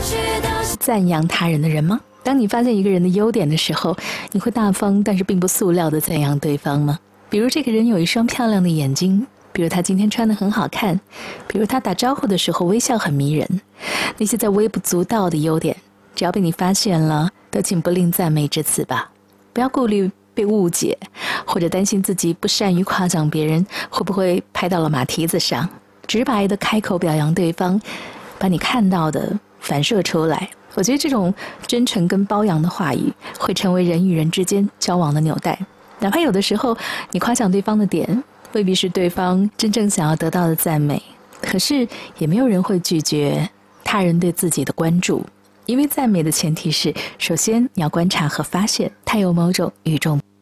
赞扬他人的人吗？当你发现一个人的优点的时候，你会大方但是并不塑料的赞扬对方吗？比如这个人有一双漂亮的眼睛，比如他今天穿得很好看，比如他打招呼的时候微笑很迷人。那些在微不足道的优点，只要被你发现了，都请不吝赞美之词吧。不要顾虑被误解，或者担心自己不善于夸奖别人会不会拍到了马蹄子上，直白的开口表扬对方，把你看到的反射出来。我觉得这种真诚跟包养的话语会成为人与人之间交往的纽带。哪怕有的时候你夸奖对方的点未必是对方真正想要得到的赞美，可是也没有人会拒绝他人对自己的关注，因为赞美的前提是，首先你要观察和发现它有某种与众